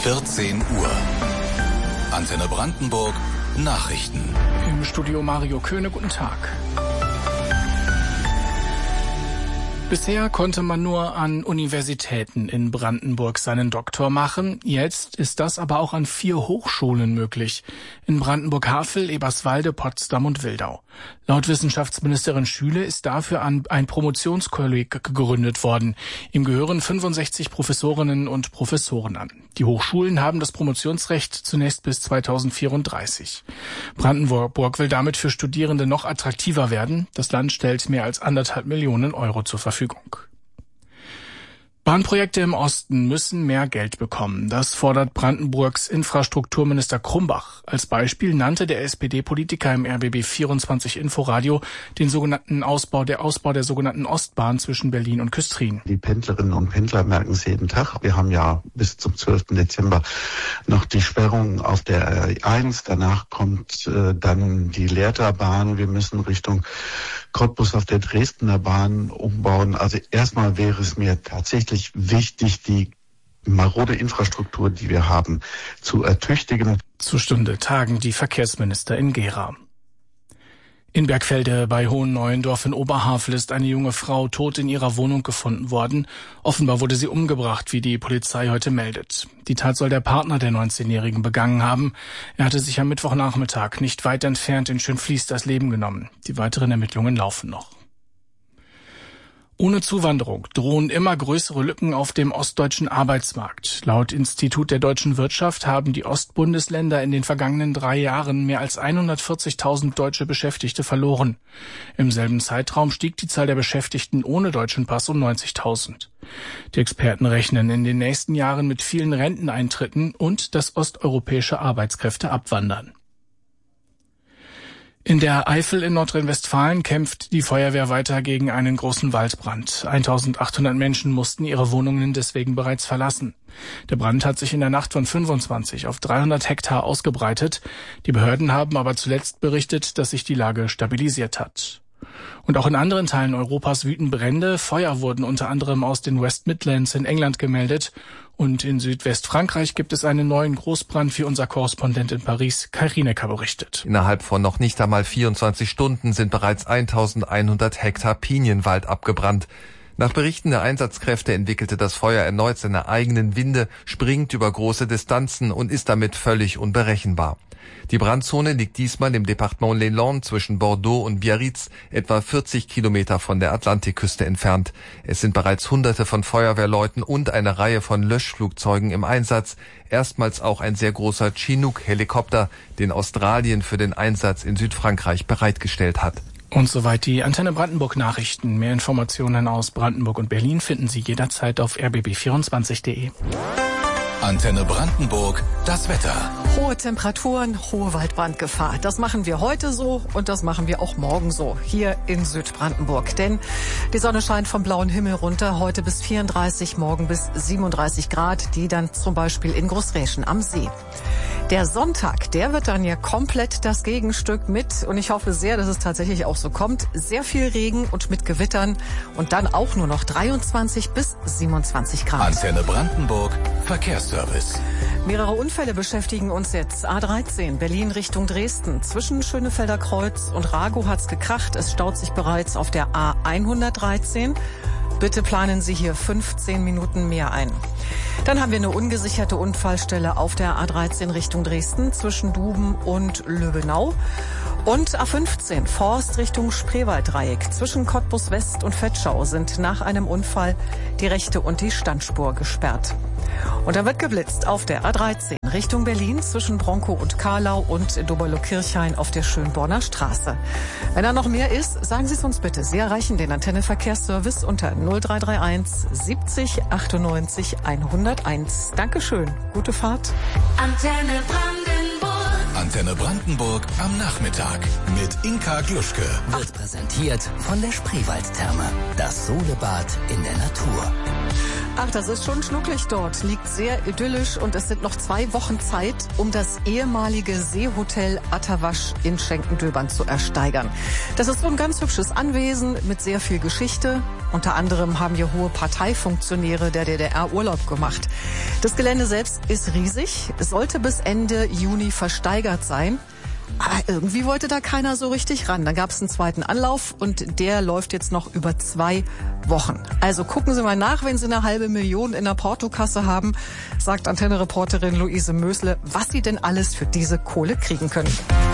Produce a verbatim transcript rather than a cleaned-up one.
vierzehn Uhr. Antenne Brandenburg Nachrichten. Im Studio Mario Köhne, guten Tag. Bisher konnte man nur an Universitäten in Brandenburg seinen Doktor machen. Jetzt ist das aber auch an vier Hochschulen möglich. In Brandenburg-Havel, Eberswalde, Potsdam und Wildau. Laut Wissenschaftsministerin Schüle ist dafür ein Promotionskolleg gegründet worden. Ihm gehören fünfundsechzig Professorinnen und Professoren an. Die Hochschulen haben das Promotionsrecht zunächst bis zweitausendvierunddreißig. Brandenburg will damit für Studierende noch attraktiver werden. Das Land stellt mehr als anderthalb Millionen Euro zur Verfügung. Bahnprojekte im Osten müssen mehr Geld bekommen. Das fordert Brandenburgs Infrastrukturminister Krumbach. Als Beispiel nannte der S P D-Politiker im R B B vierundzwanzig Inforadio den sogenannten Ausbau der Ausbau der sogenannten Ostbahn zwischen Berlin und Küstrin. Die Pendlerinnen und Pendler merken es jeden Tag. Wir haben ja bis zum zwölften Dezember noch die Sperrung auf der R eins. Danach kommt äh, dann die Lehrterbahn. Wir müssen Richtung Cottbus auf der Dresdner Bahn umbauen. Also erstmal wäre es mir tatsächlich wichtig, die marode Infrastruktur, die wir haben, zu ertüchtigen. Zur Stunde tagen die Verkehrsminister in Gera. In Bergfelde bei Hohenneuendorf in Oberhavel ist eine junge Frau tot in ihrer Wohnung gefunden worden. Offenbar wurde sie umgebracht, wie die Polizei heute meldet. Die Tat soll der Partner der neunzehnjährigen begangen haben. Er hatte sich am Mittwochnachmittag nicht weit entfernt in Schönfließ das Leben genommen. Die weiteren Ermittlungen laufen noch. Ohne Zuwanderung drohen immer größere Lücken auf dem ostdeutschen Arbeitsmarkt. Laut Institut der deutschen Wirtschaft haben die Ostbundesländer in den vergangenen drei Jahren mehr als hundertvierzigtausend deutsche Beschäftigte verloren. Im selben Zeitraum stieg die Zahl der Beschäftigten ohne deutschen Pass um neunzigtausend. Die Experten rechnen in den nächsten Jahren mit vielen Renteneintritten und dass osteuropäische Arbeitskräfte abwandern. In der Eifel in Nordrhein-Westfalen kämpft die Feuerwehr weiter gegen einen großen Waldbrand. eintausendachthundert Menschen mussten ihre Wohnungen deswegen bereits verlassen. Der Brand hat sich in der Nacht von fünfundzwanzig auf dreihundert Hektar ausgebreitet. Die Behörden haben aber zuletzt berichtet, dass sich die Lage stabilisiert hat. Und auch in anderen Teilen Europas wüten Brände. Feuer wurden unter anderem aus den West Midlands in England gemeldet. Und in Südwestfrankreich gibt es einen neuen Großbrand, wie unser Korrespondent in Paris, Kai Rienecker, berichtet. Innerhalb von noch nicht einmal vierundzwanzig Stunden sind bereits eintausendeinhundert Hektar Pinienwald abgebrannt. Nach Berichten der Einsatzkräfte entwickelte das Feuer erneut seine eigenen Winde, springt über große Distanzen und ist damit völlig unberechenbar. Die Brandzone liegt diesmal im Departement Les Landes zwischen Bordeaux und Biarritz, etwa vierzig Kilometer von der Atlantikküste entfernt. Es sind bereits Hunderte von Feuerwehrleuten und eine Reihe von Löschflugzeugen im Einsatz. Erstmals auch ein sehr großer Chinook-Helikopter, den Australien für den Einsatz in Südfrankreich bereitgestellt hat. Und soweit die Antenne Brandenburg Nachrichten. Mehr Informationen aus Brandenburg und Berlin finden Sie jederzeit auf r b b vierundzwanzig punkt de. Antenne Brandenburg, das Wetter. Hohe Temperaturen, hohe Waldbrandgefahr. Das machen wir heute so und das machen wir auch morgen so, hier in Südbrandenburg. Denn die Sonne scheint vom blauen Himmel runter, heute bis vierunddreißig, morgen bis siebenunddreißig Grad, die dann zum Beispiel in Großräschen am See. Der Sonntag, der wird dann ja komplett das Gegenstück mit, und ich hoffe sehr, dass es tatsächlich auch so kommt, sehr viel Regen und mit Gewittern und dann auch nur noch dreiundzwanzig bis siebenundzwanzig Grad. Antenne Brandenburg, Verkehrsservice. Mehrere Unfälle beschäftigen uns jetzt. A dreizehn, Berlin Richtung Dresden. Zwischen Schönefelder Kreuz und Ragow hat's gekracht. Es staut sich bereits auf der A hundertdreizehn. Bitte planen Sie hier fünfzehn Minuten mehr ein. Dann haben wir eine ungesicherte Unfallstelle auf der A dreizehn Richtung Dresden zwischen Duben und Löbenau. Und A fünfzehn, Forst Richtung Spreewalddreieck. Zwischen Cottbus West und Vetschau sind nach einem Unfall die rechte und die Standspur gesperrt. Und da wird geblitzt auf der A dreizehn Richtung Berlin zwischen Bronkow und Karlau und Doberlo-Kirchhain auf der Schönborner Straße. Wenn da noch mehr ist, sagen Sie es uns bitte. Sie erreichen den Antenne Verkehrsservice unter null drei drei eins siebzig achtundneunzig hunderteins. Dankeschön. Gute Fahrt. Antenne Brandenburg. Antenne Brandenburg am Nachmittag mit Inka Gluschke. Wird präsentiert von der Spreewaldtherme. Das Solebad in der Natur. Ach, das ist schon schnucklig dort. Liegt sehr idyllisch und es sind noch zwei Wochen Zeit, um das ehemalige Seehotel Atterwasch in Schenkendöbern zu ersteigern. Das ist so ein ganz hübsches Anwesen mit sehr viel Geschichte. Unter anderem haben hier hohe Parteifunktionäre der D D R Urlaub gemacht. Das Gelände selbst ist riesig. Es sollte bis Ende Juni versteigert sein. Aber irgendwie wollte da keiner so richtig ran. Dann gab es einen zweiten Anlauf und der läuft jetzt noch über zwei Wochen. Also gucken Sie mal nach, wenn Sie eine halbe Million in der Portokasse haben, sagt Antenne-Reporterin Luise Mösle, was Sie denn alles für diese Kohle kriegen können.